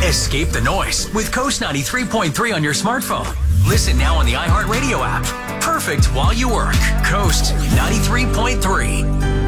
Escape the noise with Coast 93.3 on your smartphone. Listen now on the iHeartRadio app. Perfect while you work. Coast 93.3.